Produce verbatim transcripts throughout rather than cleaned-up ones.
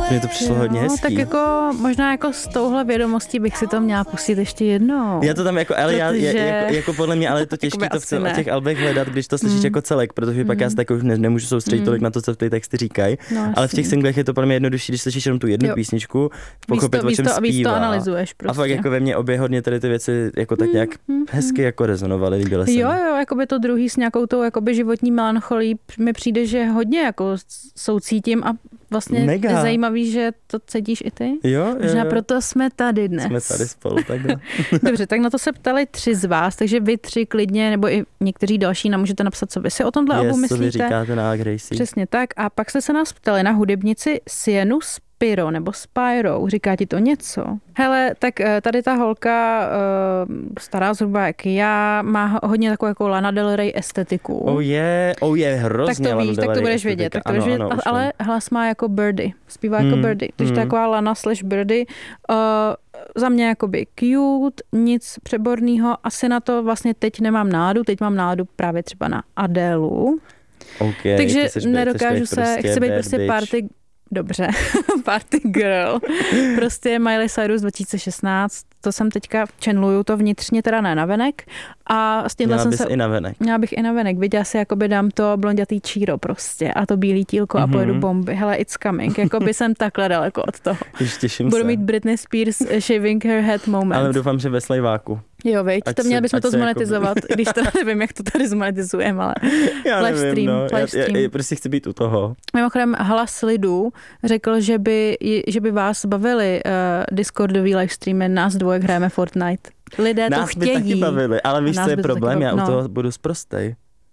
Mně to přišlo hodně hezký. Tak jako možná jako s touhle vědomostí bych si to měla pustit ještě jednou. Já to tam jako, ale já, protože... jako, jako podle mě, ale je to těžké to v cel, těch albech hledat, když to slyšíš mm. jako celek, protože mm. pak já se tak už ne, nemůžu soustředit mm. tolik na to, co ty texty říkají. No, ale v těch singlech je to pro mě jednodušší, když slyšíš jenom tu jednu jo. písničku, pochopit, o čem zpívá. Víc to analyzuješ prostě. A fakt jako ve mně obě hodně tady ty věci jako tak nějak mm. hezky jako rezonovaly, líbily se mi. Jo, jo, jako by to druhý s nějakou tou jakoby životní melancholí mi přijde, že hodně jako soucítím a vlastně Mega. Je zajímavý, že to cítíš i ty. Jo, jo, Možná jo. proto jsme tady dnes. Jsme tady spolu, takhle. Dobře, tak na to se ptali tři z vás, takže vy tři klidně, nebo i někteří další nám můžete napsat, co vy si o tomhle yes, albu myslíte. Co vy říkáte na Gracie. Přesně tak. A pak jste se nás ptali na hudebnici Sienu Spiro nebo Spyro. Říká ti to něco? Hele, tak tady ta holka, stará zhruba jak já, má hodně takovou jako Lana Del Rey estetiku. Oh je, oh je, hrozně Tak to Lana víš, Del tak to Rey budeš estetika. vědět. Tak to ano, budeš vědět, ano, ale hlas má jako Birdie. Zpívá hmm. jako Birdie. Takže hmm. to je taková Lana slash Birdie. Uh, za mě jakoby cute, nic přeborného. Asi na to vlastně teď nemám náladu. Teď mám náladu právě třeba na Adélu. Okay, takže nedokážu se, prostě chci být prostě bitch. party, dobře, party girl. Prostě Miley Cyrus dva tisíce šestnáct, to jsem teďka čenluju to vnitřně, teda ne navenek. A s tímhle jsem se... i navenek. Měla bych i navenek. Viděla si, jakoby dám to blondětý číro prostě a to bílý tílko mm-hmm. a pojedu bomby. Hele, it's coming. Jakoby jsem takhle daleko od toho. Už těším Budu se. mít Britney Spears shaving her head moment. Ale doufám, že ve slejváku. Jo, veď, to měli bychom to zmonetizovat, jakoby... když to nevím, jak to tady zmonetizujeme, ale já live nevím, stream, no. live stream. Já, já, já prostě chci být u toho. Mimochodem hlas lidu řekl, že by, že by vás bavili uh, Discordový live streamy, nás dvou, jak hrajeme Fortnite. Lidé nás to chtějí. Nás by taky bavili, ale víš, co je problém? Já no. u toho budu sprostej.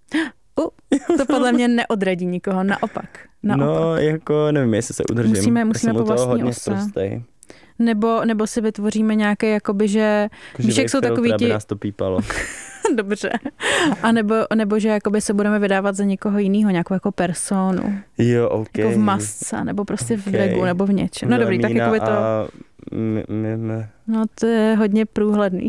Uh, to podle mě neodradí nikoho, naopak. naopak. No, jako nevím, jestli se udržím. Musíme, musíme po vlastní ose. Sprostej. Nebo, nebo si vytvoříme nějaké, jakoby, že... Víš, jak jsou takový ti... nás to pípalo. Dobře. A nebo, nebo že jakoby se budeme vydávat za někoho jiného, nějakou jako personu. Jo, ok. Jako v masce, nebo prostě okay. v dregu, nebo v něčem. No dobrý, tak jakoby to... A... My, my, my. No to je hodně průhledný.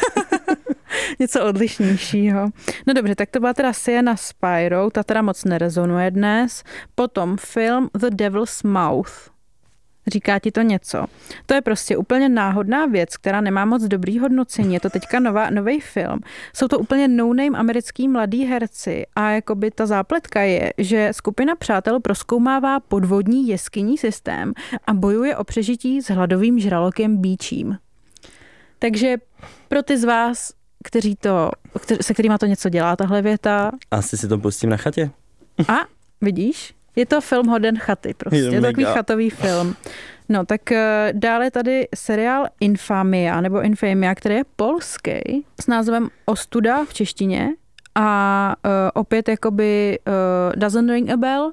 Něco odlišnějšího. No dobře, tak to byla teda Sienna Spyro, ta teda moc nerezonuje dnes. Potom film The Devil's Mouth. Říká ti to něco? To je prostě úplně náhodná věc, která nemá moc dobrý hodnocení. Je to teďka nová, nový film. Jsou to úplně no-name americký mladý herci a jakoby ta zápletka je, že skupina přátel prozkoumává podvodní jeskyní systém a bojuje o přežití s hladovým žralokem býčím. Takže pro ty z vás, kteří to, se kterýma to něco dělá, tahle věta. Asi si to pustím na chatě. A vidíš? Je to film hoden chaty prostě, je to takový chatový film. No tak dále tady seriál Infamia, nebo Infamia, který je polský, s názvem Ostuda v češtině a uh, opět jakoby uh, doesn't ring a bell,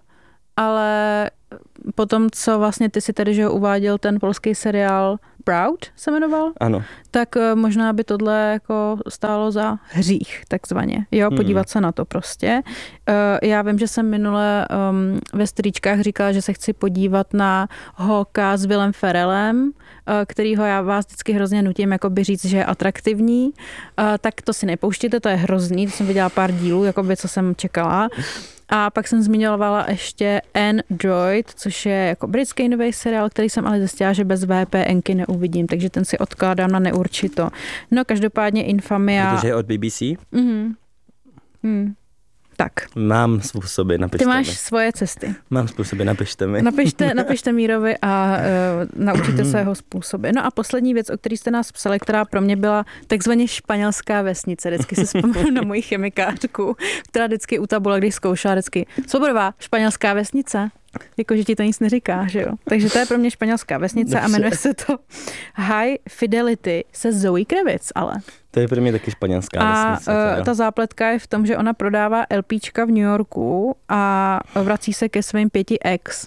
ale potom, co vlastně ty si tady, že ho uváděl ten polský seriál Proud se jmenoval? Ano. Tak uh, možná by tohle jako stálo za hřích, takzvaně. Jo, hmm. podívat se na to prostě. Uh, já vím, že jsem minule um, ve stříčkách říkala, že se chci podívat na Hawka s Willem Ferrellem, uh, kterýho já vás vždycky hrozně nutím jakoby říct, že je atraktivní. Uh, tak to si nepouštěte, to je hrozný, to jsem viděla pár dílů, jakoby, co jsem čekala. A pak jsem zmiňovala ještě Android, což je jako britský nový seriál, který jsem ale zjistila, že bez VPNky neuvidím, takže ten si odkládám na neurčito. No každopádně Infamia... Protože je od B B C? Mhm. Hmm. Tak. Mám způsoby, napište Ty máš mi. svoje cesty. Mám způsoby, napište mi. Napište, napište Mírovi a uh, naučíte se jeho způsoby. No a poslední věc, o který jste nás psali, která pro mě byla takzvaně španělská vesnice. Vždycky si vzpomínám na moji chemikářku, která vždycky u tabule, když zkoušela vždycky Svobodová, španělská vesnice. Jako, že ti to nic neříká, že jo. Takže to je pro mě španělská vesnice a jmenuje se to High Fidelity se Zoe Kravitz, ale. To je pro mě taky španělská vesnice. A uh, ta zápletka je v tom, že ona prodává LPčka v New Yorku a vrací se ke svým pěti ex.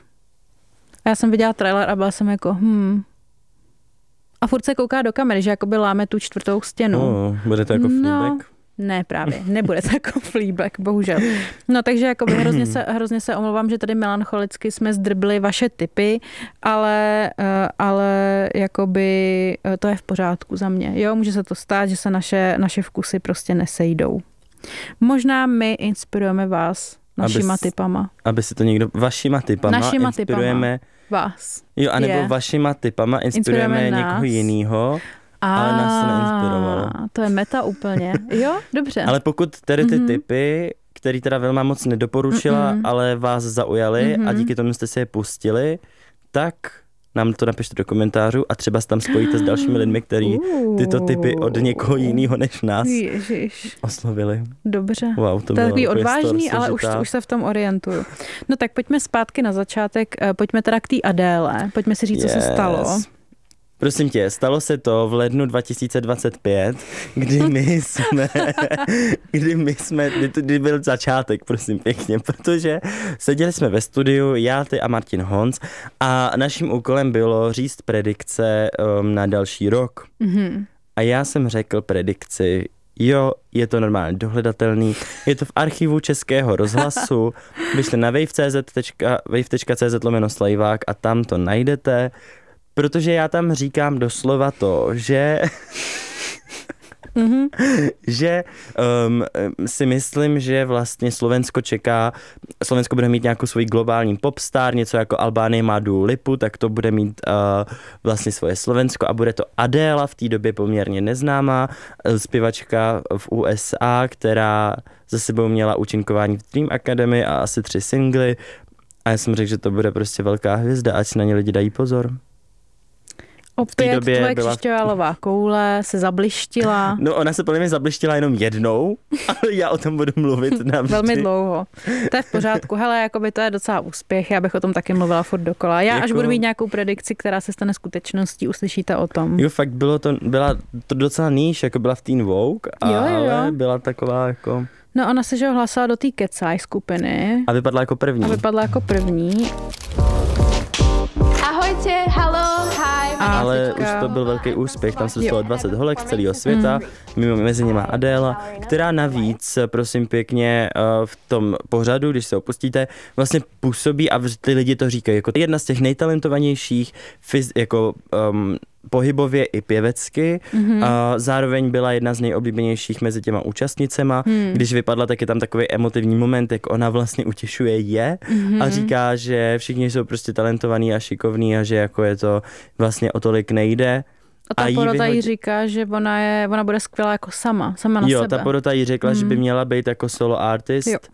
A já jsem viděla trailer a byla jsem jako, hm. A furt se kouká do kamery, že jakoby láme tu čtvrtou stěnu. Oh, bude to jako no, feedback? Ne, právě, nebude to jako Fleabag, bohužel. No takže jako hrozně se, hrozně se omlouvám, že tady melancholicky jsme zdrbili vaše tipy, ale, ale jakoby to je v pořádku za mě. Jo, může se to stát, že se naše, naše vkusy prostě nesejdou. Možná my inspirujeme vás našima aby, typama. Aby si to někdo, vašima typama našima inspirujeme. Typama. Vás. Jo, anebo je. vašima typama inspirujeme, inspirujeme někoho jinýho, ale nás to neinspirovalo. To je meta úplně. Jo, dobře. Ale pokud tady ty mm-hmm. typy, který teda Vilma moc nedoporučila, mm-mm. ale vás zaujaly mm-hmm. a díky tomu jste si je pustili, tak nám to napište do komentářů a třeba se tam spojíte s dalšími lidmi, kteří tyto typy od někoho jiného než nás Ježiš. oslovili. Dobře. Wow, to, to je takový odvážný, ale už, už se v tom orientuju. No tak pojďme zpátky na začátek, pojďme teda k té Adéle, pojďme si říct, yes. co se stalo. Prosím tě, stalo se to v lednu dva tisíce dvacet pět, kdy my jsme, kdy my jsme, kdy byl začátek, prosím pěkně, protože seděli jsme ve studiu, já, ty a Martin Honc a naším úkolem bylo říct predikce um, na další rok. Mm-hmm. A já jsem řekl predikci, jo, je to normálně dohledatelný, je to v archivu Českého rozhlasu, vyšli na wave tečka cé zet lomeno Slajvák a tam to najdete. Protože já tam říkám doslova to, že, mm-hmm. že um, si myslím, že vlastně Slovensko čeká, Slovensko bude mít nějakou svoji globální popstar, něco jako Albánie má Dua Lipu, tak to bude mít uh, vlastně svoje Slovensko a bude to Adéla, v té době poměrně neznámá zpěvačka v U S A, která za sebou měla účinkování v Dream Academy a asi tři singly a já jsem řekl, že to bude prostě velká hvězda, ať si na ně lidi dají pozor. Opět tvoje byla... křišťálová koule se zablištila. No ona se podle mě zablištila jenom jednou, ale já o tom budu mluvit navždy. Velmi dlouho. To je v pořádku. Hele, jakoby to je docela úspěch, já bych o tom taky mluvila furt dokola. Já jako... až budu mít nějakou predikci, která se stane skutečností, uslyšíte o tom. Jo, fakt bylo to, byla to docela níž, jako byla v Teen Vogue, jo, jo. ale byla taková jako... No ona se že hlásila do té Kecaj skupiny. A vypadla jako první. A vypadla jako první. Ahojte, hello, hi. Ale teďka... už to byl velký úspěch, tam se dostalo dvacet holek z celého světa, mm. mimo mezi nimi Adéla, která navíc, prosím pěkně, v tom pořadu, když se opustíte, vlastně působí a ty lidi to říkají, jako jedna z těch nejtalentovanějších, jako um, pohybově i pěvecky. Mm-hmm. A zároveň byla jedna z nejoblíbenějších mezi těma účastnicema. Mm. Když vypadla, tak je tam takový emotivní moment, jak ona vlastně utěšuje je mm-hmm. a říká, že všichni jsou prostě talentovaní a šikovní a že jako je to vlastně o tolik nejde. A ta a porota jí vyhodí... říká, že ona, je, ona bude skvělá jako sama, sama na jo, sebe. Jo, ta porota jí řekla, mm. že by měla být jako solo artist. Jo.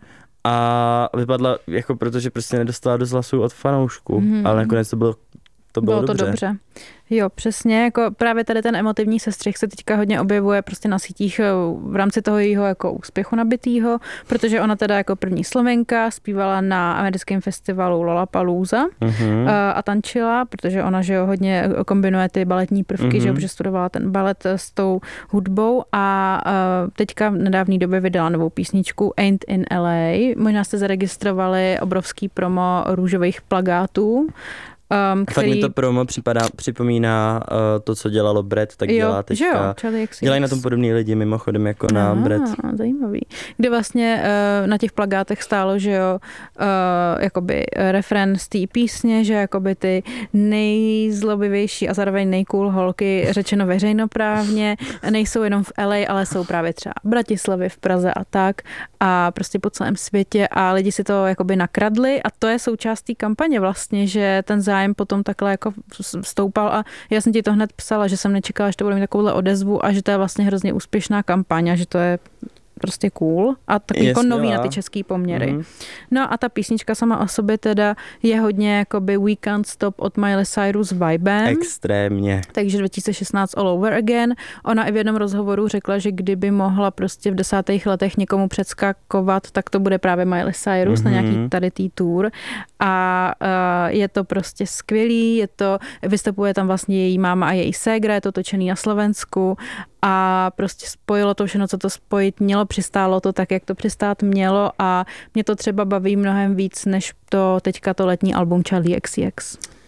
A vypadla, jako protože prostě nedostala dost hlasů od fanoušků, mm. ale nakonec to bylo To bylo, bylo to dobře. dobře. Jo, přesně, jako právě tady ten emotivní sestřih se teďka hodně objevuje prostě na sítích v rámci toho jejího jako úspěchu nabitýho, protože ona teda jako první Slovenka zpívala na americkém festivalu Lollapalooza mm-hmm. a, a tančila, protože ona, že jo, hodně kombinuje ty baletní prvky, mm-hmm. že jo, protože studovala ten balet s tou hudbou a, a teďka v nedávné době vydala novou písničku Ain't in L A. Možná jste zaregistrovali obrovský promo růžových plakátů. Um, který... Fakt mi to promo připadá, připomíná uh, to, co dělalo Brett, tak jo, dělá teďka. Dělají na tom podobný lidi mimochodem jako ah, na Brett. Zajímavý. Kde vlastně uh, na těch plakátech stálo, že jo, uh, jakoby refren z té písně, že jakoby ty nejzlobivější a zároveň nejcool holky, řečeno veřejnoprávně, nejsou jenom v L A, ale jsou právě třeba v Bratislavě, v Praze a tak a prostě po celém světě a lidi si to jakoby nakradli a to je součást té kampaně vlastně, že ten zájem potom takhle jako stoupal a já jsem ti to hned psala, že jsem nečekala, že to bude mít takovouhle odezvu a že to je vlastně hrozně úspěšná kampaň a že to je prostě cool a takový jako nový na ty český poměry. Mm. No a ta písnička sama o sobě teda je hodně jakoby We Can't Stop od Miley Cyrus vibem. Extrémně. Takže dva tisíce šestnáct All Over Again. Ona i v jednom rozhovoru řekla, že kdyby mohla prostě v desátých letech někomu předskakovat, tak to bude právě Miley Cyrus mm-hmm. na nějaký tady tý tour. A uh, je to prostě skvělý, je to, vystupuje tam vlastně její máma a její ségra, je to točený na Slovensku a prostě spojilo to všechno, co to spojit mělo, přistálo to tak, jak to přistát mělo a mě to třeba baví mnohem víc, než to teďka to letní album Charli X C X.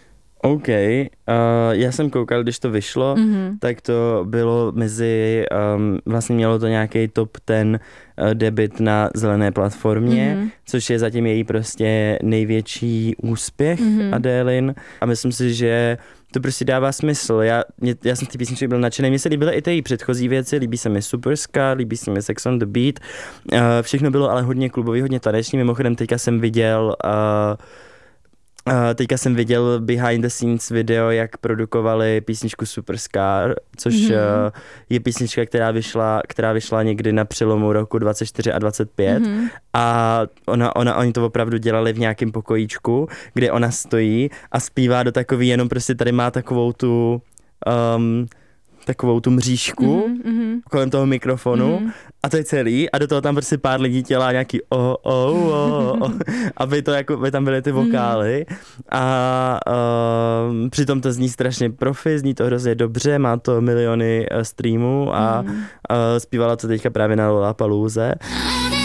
OK, uh, já jsem koukal, když to vyšlo, mm-hmm. tak to bylo mezi, um, vlastně mělo to nějaký top ten uh, debut na zelené platformě, mm-hmm. což je zatím její prostě největší úspěch mm-hmm. Adélin a myslím si, že to prostě dává smysl. Já, mě, já jsem z té písničky byl nadšený. Mně se líbily i ty její předchozí věci, líbí se mi Superstar, líbí se mi Sex on the Beat. Uh, všechno bylo ale hodně klubový, hodně taneční. Mimochodem teďka jsem viděl uh, Uh, teďka jsem viděl behind the scenes video, jak produkovali písničku Superstar, což mm-hmm. uh, je písnička, která vyšla, která vyšla někdy na přelomu roku dvacet čtyři a dvacet pět mm-hmm. a ona, ona, oni to opravdu dělali v nějakém pokojíčku, kde ona stojí a zpívá do takový, jenom prostě tady má takovou tu um, takovou tu mřížku mm-hmm. kolem toho mikrofonu mm-hmm. a to je celý a do toho tam prostě pár lidí dělá nějaký o, o, o, o aby to jako, aby tam byly ty vokály a uh, přitom to zní strašně profi, zní to hrozně dobře, má to miliony uh, streamů a mm. uh, zpívala to teďka právě na Lollapalooze.